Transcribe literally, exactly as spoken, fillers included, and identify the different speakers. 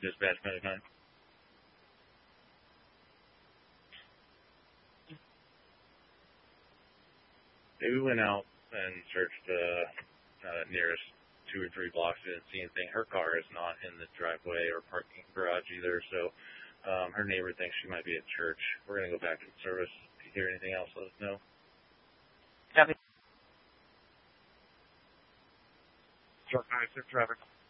Speaker 1: Dispatch Medicine. Hey, we went out and searched the uh, nearest two or three blocks. Didn't see anything. Her car is not in the driveway or parking garage either, so um, her neighbor thinks she might be at church. We're going to go back to the service. If you hear anything else, let us know.
Speaker 2: Copy.
Speaker 1: Truck nine six, Traffic.